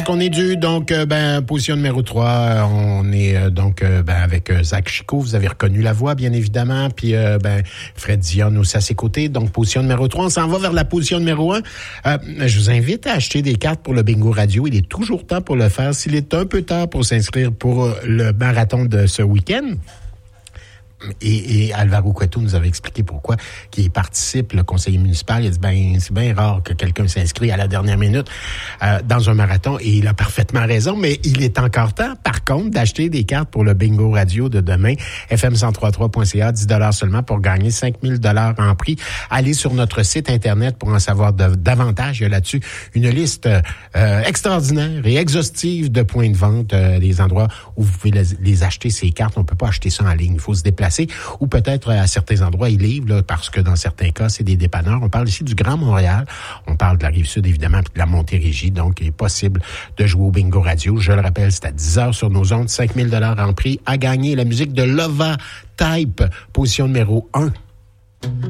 ce qu'on est dû. Donc, position numéro 3, on est avec Zach Chico. Vous avez reconnu la voix, bien évidemment. Puis, Fred Dion aussi à ses côtés. Donc, position numéro 3. On s'en va vers la position numéro 1. Je vous invite à acheter des cartes pour le Bingo Radio. Il est toujours temps pour le faire. S'il est un peu tard pour s'inscrire pour le marathon de ce week-end, et Alvaro Cueto nous avait expliqué pourquoi qu'il participe, le conseiller municipal. Il a dit, c'est bien rare que quelqu'un s'inscrit à la dernière minute dans un marathon, et il a parfaitement raison, mais il est encore temps, par contre, d'acheter des cartes pour le Bingo Radio de demain, fm1033.ca, 10$ seulement pour gagner 5 000 $ en prix. Allez sur notre site Internet pour en savoir davantage. Il y a là-dessus une liste extraordinaire et exhaustive de points de vente, des endroits où vous pouvez les acheter, ces cartes. On peut pas acheter ça en ligne, il faut se déplacer. Ou peut-être à certains endroits, ils livrent, là, parce que dans certains cas, c'est des dépanneurs. On parle ici du Grand Montréal. On parle de la Rive-Sud, évidemment, puis de la Montérégie. Donc, il est possible de jouer au Bingo Radio. Je le rappelle, c'est à 10h sur nos ondes. 5 000 $ en prix à gagner. La musique de Lova Type, position numéro 1.